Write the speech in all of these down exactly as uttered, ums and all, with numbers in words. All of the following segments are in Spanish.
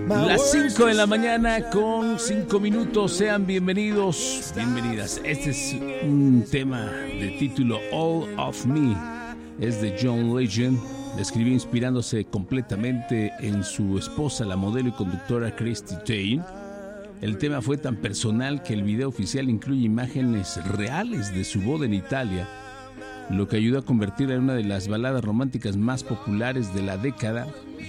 Las cinco de la mañana con cinco minutos, sean bienvenidos, bienvenidas. Este es un tema de título All of Me, es de John Legend. Lo escribió inspirándose completamente en su esposa, la modelo y conductora Christy Tain. El tema fue tan personal que el video oficial incluye imágenes reales de su boda en Italia, lo que ayudó a convertirla en una de las baladas románticas más populares de la década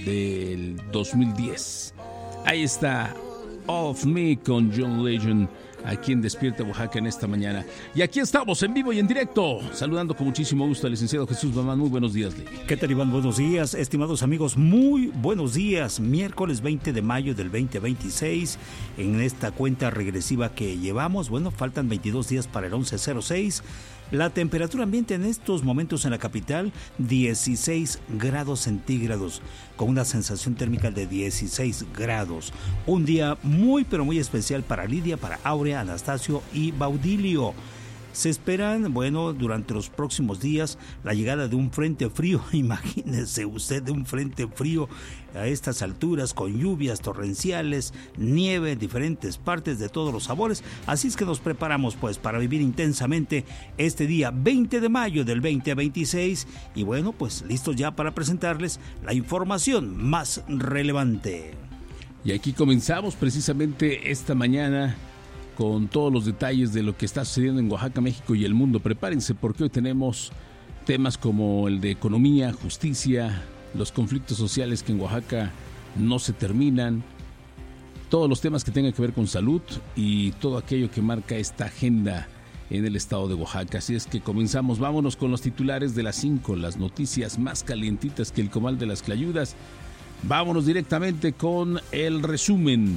del dos mil diez. Ahí está All of Me con John Legend, aquí en Despierta Oaxaca en esta mañana. Y aquí estamos en vivo y en directo, saludando con muchísimo gusto al licenciado Jesús Mamán. Muy buenos días, Ley. ¿Qué tal, Iván? Buenos días, estimados amigos, muy buenos días. Miércoles veinte de mayo del veinte veintiséis, en esta cuenta regresiva que llevamos, bueno, faltan veintidós días para el once cero seis. La temperatura ambiente en estos momentos en la capital, dieciséis grados centígrados, con una sensación térmica de dieciséis grados. Un día muy pero muy especial para Lidia, para Aurea, Anastasio y Baudilio. Se esperan, bueno, durante los próximos días, la llegada de un frente frío. Imagínese usted de un frente frío a estas alturas, con lluvias torrenciales, nieve en diferentes partes de todos los sabores. Así es que nos preparamos, pues, para vivir intensamente este día veinte de mayo del veinte veintiséis. Y bueno, pues, listos ya para presentarles la información más relevante. Y aquí comenzamos precisamente esta mañana con todos los detalles de lo que está sucediendo en Oaxaca, México y el mundo. Prepárense porque hoy tenemos temas como el de economía, justicia, los conflictos sociales que en Oaxaca no se terminan, todos los temas que tengan que ver con salud y todo aquello que marca esta agenda en el estado de Oaxaca. Así es que comenzamos, vámonos con los titulares de las cinco, las noticias más calientitas que el comal de las clayudas. Vámonos directamente con el resumen.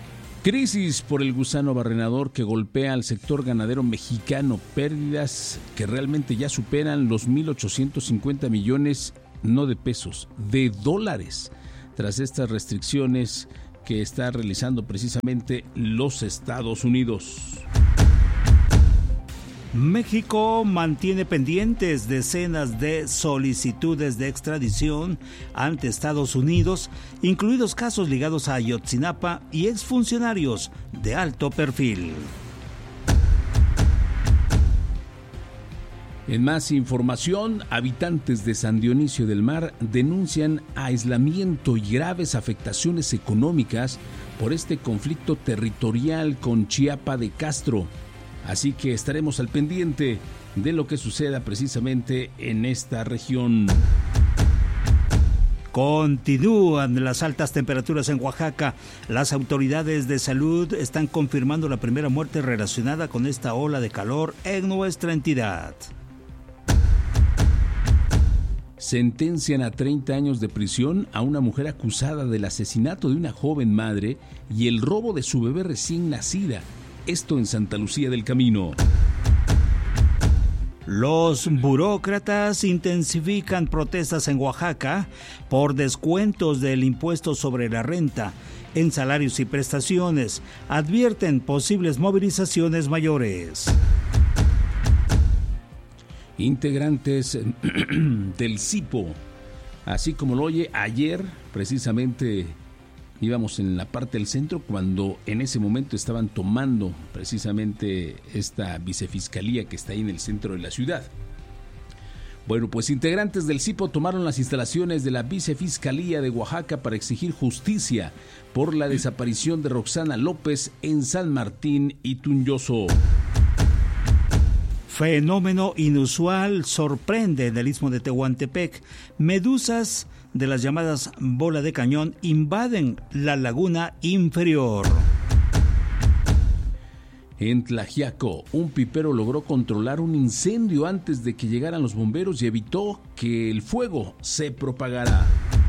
Crisis por el gusano barrenador que golpea al sector ganadero mexicano. Pérdidas que realmente ya superan los mil ochocientos cincuenta millones, no de pesos, de dólares, tras estas restricciones que está realizando precisamente los Estados Unidos. México mantiene pendientes decenas de solicitudes de extradición ante Estados Unidos, incluidos casos ligados a Ayotzinapa y exfuncionarios de alto perfil. En más información, habitantes de San Dionisio del Mar denuncian aislamiento y graves afectaciones económicas por este conflicto territorial con Chiapa de Castro. Así que estaremos al pendiente de lo que suceda precisamente en esta región. Continúan las altas temperaturas en Oaxaca. Las autoridades de salud están confirmando la primera muerte relacionada con esta ola de calor en nuestra entidad. Sentencian a treinta años de prisión a una mujer acusada del asesinato de una joven madre y el robo de su bebé recién nacida. Esto en Santa Lucía del Camino. Los burócratas intensifican protestas en Oaxaca por descuentos del impuesto sobre la renta en salarios y prestaciones. Advierten posibles movilizaciones mayores. Integrantes del CIPO, así como lo oye, ayer precisamente íbamos en la parte del centro cuando en ese momento estaban tomando precisamente esta vicefiscalía que está ahí en el centro de la ciudad. Bueno, pues integrantes del CIPO tomaron las instalaciones de la vicefiscalía de Oaxaca para exigir justicia por la desaparición de Roxana López en San Martín y Tunyoso. Fenómeno inusual sorprende en el istmo de Tehuantepec. Medusas de las llamadas bola de cañón invaden la laguna inferior. En Tlaxiaco, un pipero logró controlar un incendio antes de que llegaran los bomberos y evitó que el fuego se propagara.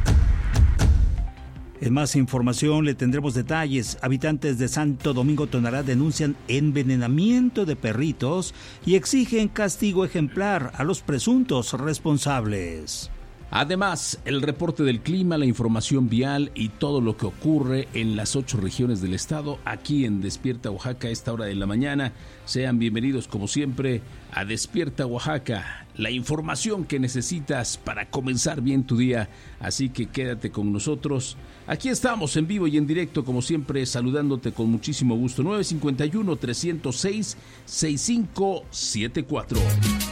En más información le tendremos detalles. Habitantes de Santo Domingo Tonalá denuncian envenenamiento de perritos y exigen castigo ejemplar a los presuntos responsables. Además, el reporte del clima, la información vial y todo lo que ocurre en las ocho regiones del estado, aquí en Despierta Oaxaca a esta hora de la mañana. Sean bienvenidos como siempre a Despierta Oaxaca, la información que necesitas para comenzar bien tu día. Así que quédate con nosotros. Aquí estamos en vivo y en directo como siempre, saludándote con muchísimo gusto. nueve cinco uno, tres cero seis, seis cinco siete cuatro.